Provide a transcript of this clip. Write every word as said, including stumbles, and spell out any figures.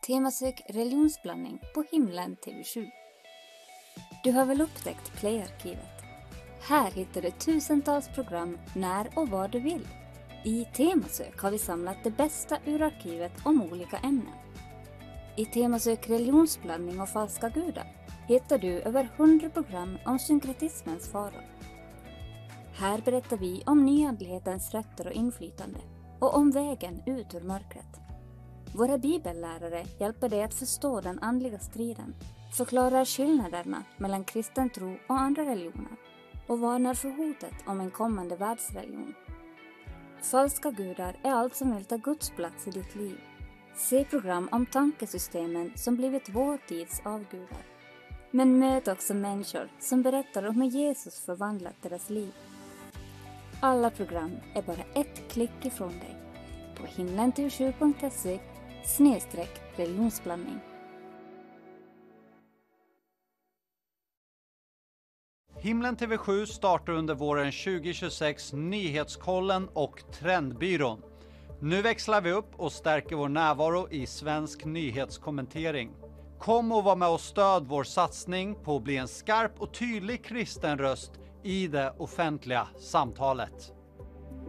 Temasök religionsblandning på Himlen T V sju. Du har väl upptäckt Play-arkivet? Här hittar du tusentals program när och var du vill. I Temasök har vi samlat det bästa ur arkivet om olika ämnen. I Temasök religionsblandning och falska gudar hittar du över hundra program om synkretismens faror. Här berättar vi om nyandlighetens rötter och inflytande och om vägen ut ur mörkret. Våra bibellärare hjälper dig att förstå den andliga striden, förklarar skillnaderna mellan kristen tro och andra religioner och varnar för hotet om en kommande världsreligion. Falska gudar är allt som vill ta Guds plats i ditt liv. Se program om tankesystemen som blivit vår tids avgudar. Men möt också människor som berättar om hur Jesus förvandlat deras liv. Alla program är bara ett klick ifrån dig på himlen t v sju punkt se snedstreck religionsblandning. Himlen T V sju startar under våren tjugo tjugosex Nyhetskollen och Trendbyrån. Nu växlar vi upp och stärker vår närvaro i svensk nyhetskommentering. Kom och var med och stöd vår satsning på att bli en skarp och tydlig kristen röst i det offentliga samtalet.